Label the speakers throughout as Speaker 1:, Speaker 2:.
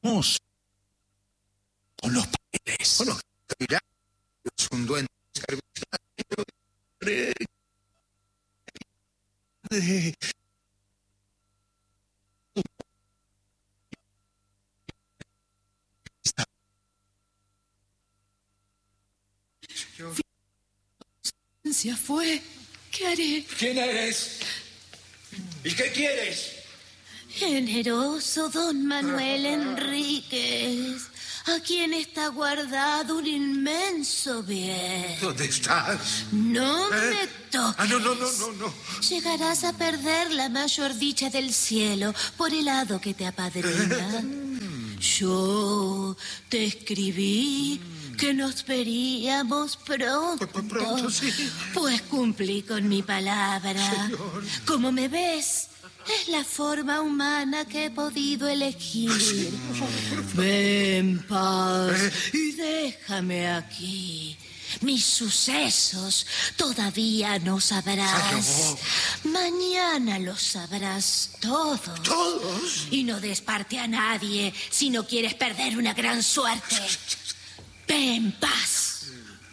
Speaker 1: hermoso. Con los papeles.
Speaker 2: Bueno, mirá, es un duende servicial.
Speaker 3: Se fue. ¿Qué haré?
Speaker 4: ¿Quién eres? ¿Y qué quieres?
Speaker 3: Generoso don Manuel Enríquez, a quien está guardado un inmenso bien.
Speaker 2: ¿Dónde estás?
Speaker 3: No me toques.
Speaker 2: No.
Speaker 3: Llegarás a perder la mayor dicha del cielo por el hado que te apadrina. Yo te escribí que nos veríamos pronto.
Speaker 2: Pronto, sí.
Speaker 3: Pues cumplí con mi palabra.
Speaker 2: Señor.
Speaker 3: Como me ves, es la forma humana que he podido elegir. Ven, paz, y déjame aquí. Mis sucesos todavía no sabrás. Mañana los sabrás todos.
Speaker 2: ¿Todos?
Speaker 3: Y no des parte a nadie si no quieres perder una gran suerte. Ven, paz.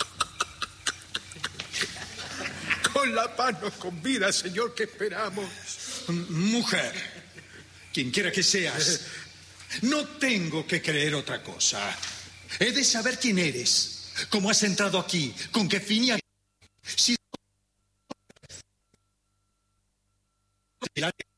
Speaker 2: Con la mano con vida, señor, ¿qué esperamos?
Speaker 4: Mujer, quien quiera que seas, no tengo que creer otra cosa. He de saber quién eres, cómo has entrado aquí, con qué fin y a... Si...